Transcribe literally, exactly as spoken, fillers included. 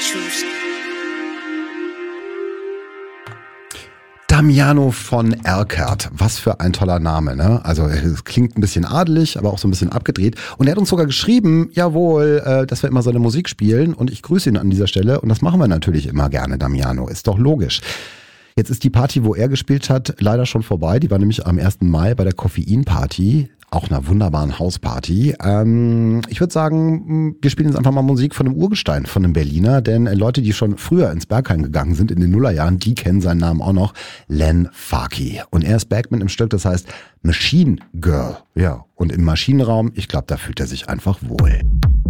choose. Damiano von Erkert, was für ein toller Name, ne? Also es klingt ein bisschen adelig, aber auch so ein bisschen abgedreht. Und er hat uns sogar geschrieben, jawohl, äh, dass wir immer seine Musik spielen und ich grüße ihn an dieser Stelle und das machen wir natürlich immer gerne, Damiano, ist doch logisch. Jetzt ist die Party, wo er gespielt hat, leider schon vorbei. Die war nämlich am ersten Mai bei der Koffein-Party, auch einer wunderbaren Hausparty. Ähm, ich würde sagen, wir spielen jetzt einfach mal Musik von einem Urgestein, von einem Berliner, denn Leute, die schon früher ins Berghain gegangen sind in den Nullerjahren, die kennen seinen Namen auch noch, Len Farkey. Und er ist back mit einem Stück, das heißt Machine Girl. Ja, und im Maschinenraum, ich glaube, da fühlt er sich einfach wohl.